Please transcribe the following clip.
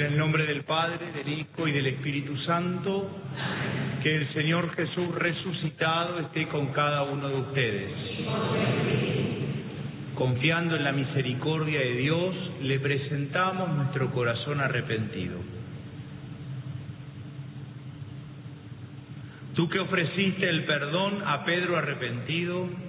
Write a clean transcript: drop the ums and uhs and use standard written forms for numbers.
el nombre del Padre, del Hijo y del Espíritu Santo, que el Señor Jesús resucitado esté con cada uno de ustedes. Confiando en la misericordia de Dios, le presentamos nuestro corazón arrepentido. Tú que ofreciste el perdón a Pedro arrepentido,